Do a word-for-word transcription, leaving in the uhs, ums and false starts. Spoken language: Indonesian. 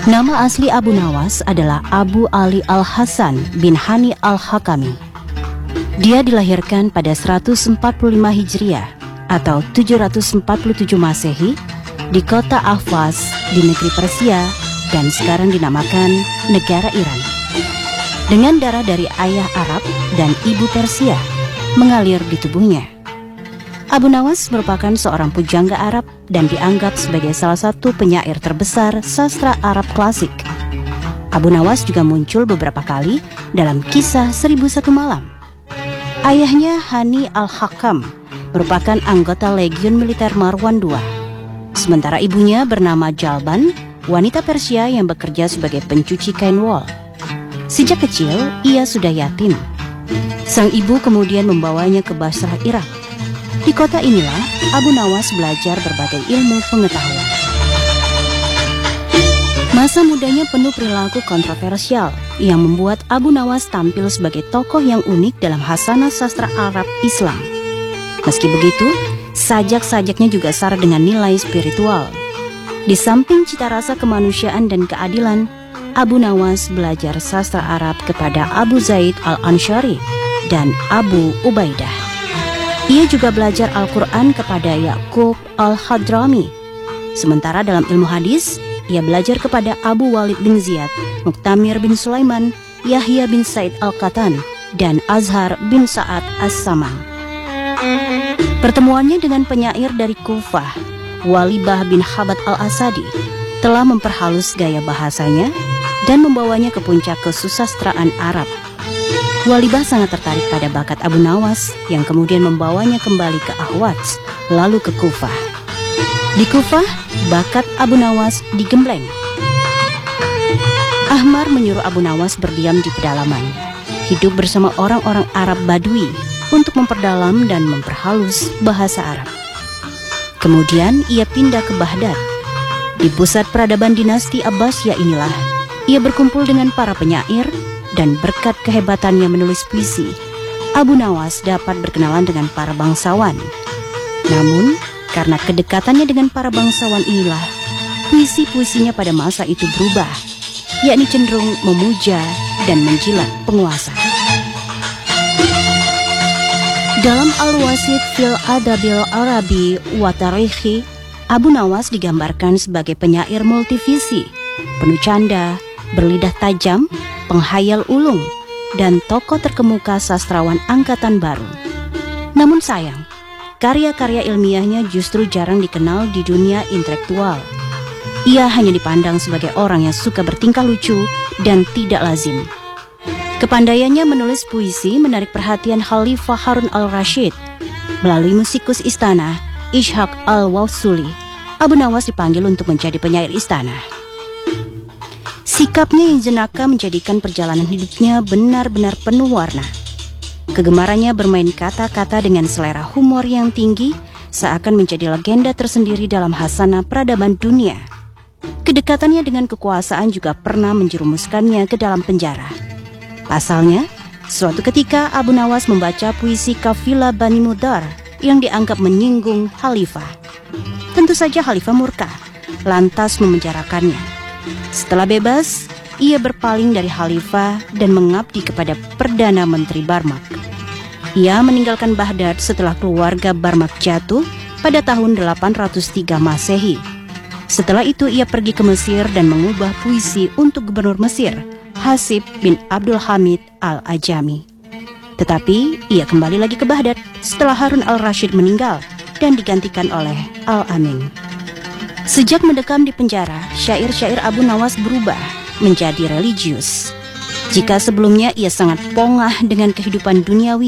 Nama asli Abu Nawas adalah Abu Ali Al-Hasan bin Hani Al-Hakami. Dia dilahirkan pada seratus empat puluh lima Hijriah atau tujuh ratus empat puluh tujuh Masehi di kota Ahvaz di negeri Persia dan sekarang dinamakan negara Iran. Dengan darah dari ayah Arab dan ibu Persia mengalir di tubuhnya. Abu Nawas merupakan seorang pujangga Arab dan dianggap sebagai salah satu penyair terbesar sastra Arab klasik. Abu Nawas juga muncul beberapa kali dalam kisah Seribu Satu Malam. Ayahnya Hani Al-Hakam merupakan anggota legiun militer Marwan kedua. Sementara ibunya bernama Jalban, wanita Persia yang bekerja sebagai pencuci kain wol. Sejak kecil, ia sudah yatim. Sang ibu kemudian membawanya ke Basrah, Irak. Di kota inilah Abu Nawas belajar berbagai ilmu pengetahuan. Masa mudanya penuh perilaku kontroversial yang membuat Abu Nawas tampil sebagai tokoh yang unik dalam khasanah sastra Arab Islam. Meski begitu, sajak-sajaknya juga syarat dengan nilai spiritual. Di samping cita rasa kemanusiaan dan keadilan, Abu Nawas belajar sastra Arab kepada Abu Zaid Al-Ansyari dan Abu Ubaidah. Ia juga belajar Al-Quran kepada Ya'qub Al-Hadrami. Sementara dalam ilmu hadis, ia belajar kepada Abu Walid bin Ziyad, Muqtamir bin Sulaiman, Yahya bin Said Al-Qatan, dan Azhar bin Sa'ad As-Samang. Pertemuannya dengan penyair dari Kufah, Walibah bin Habat Al-Asadi, telah memperhalus gaya bahasanya dan membawanya ke puncak kesusastraan Arab. Walibah sangat tertarik pada bakat Abu Nawas yang kemudian membawanya kembali ke Ahwaz, lalu ke Kufah. Di Kufah, bakat Abu Nawas digembleng. Ahmar menyuruh Abu Nawas berdiam di pedalaman, hidup bersama orang-orang Arab Badui untuk memperdalam dan memperhalus bahasa Arab. Kemudian ia pindah ke Baghdad. Di pusat peradaban dinasti Abbasiyah inilah ia berkumpul dengan para penyair, dan berkat kehebatannya menulis puisi, Abu Nawas dapat berkenalan dengan para bangsawan. Namun, karena kedekatannya dengan para bangsawan inilah, puisi-puisinya pada masa itu berubah, yakni cenderung memuja dan menjilat penguasa. Dalam Al-Wasit fil Adabil Arabi wa Tarikhi, Abu Nawas digambarkan sebagai penyair multivisi, penuh canda, berlidah tajam, penghayal ulung, dan tokoh terkemuka sastrawan angkatan baru. Namun sayang, karya-karya ilmiahnya justru jarang dikenal di dunia intelektual. Ia hanya dipandang sebagai orang yang suka bertingkah lucu dan tidak lazim. Kepandaiannya menulis puisi menarik perhatian Khalifah Harun al-Rashid. Melalui musikus istana, Ishaq al-Wasuli, Abu Nawas dipanggil untuk menjadi penyair istana. Sikapnya yang jenaka menjadikan perjalanan hidupnya benar-benar penuh warna. Kegemarannya bermain kata-kata dengan selera humor yang tinggi seakan menjadi legenda tersendiri dalam khasanah peradaban dunia. Kedekatannya dengan kekuasaan juga pernah menjerumuskannya ke dalam penjara. Pasalnya, suatu ketika Abu Nawas membaca puisi kafilah Bani Mudar yang dianggap menyinggung Khalifah. Tentu saja Khalifah murka, lantas memenjarakannya. Setelah bebas, ia berpaling dari Khalifah dan mengabdi kepada Perdana Menteri Barmak. Ia meninggalkan Baghdad setelah keluarga Barmak jatuh pada tahun delapan ratus tiga Masehi. Setelah itu ia pergi ke Mesir dan mengubah puisi untuk gubernur Mesir, Hasib bin Abdul Hamid Al-Ajami. Tetapi ia kembali lagi ke Baghdad setelah Harun al-Rashid meninggal dan digantikan oleh Al-Amin. Sejak mendekam di penjara, syair-syair Abu Nawas berubah menjadi religius. Jika sebelumnya ia sangat pongah dengan kehidupan duniawi,